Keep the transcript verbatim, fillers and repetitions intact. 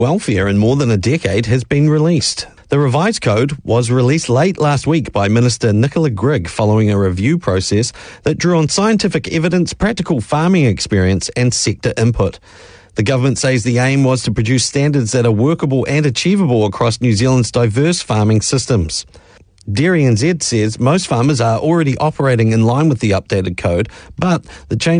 welfare in more than a decade has been released. The revised code was released late last week by Minister Nicola Grigg following a review process that drew on scientific evidence, practical farming experience and sector input. The government says the aim was to produce standards that are workable and achievable across New Zealand's diverse farming systems. Dairy N Z says most farmers are already operating in line with the updated code, but the change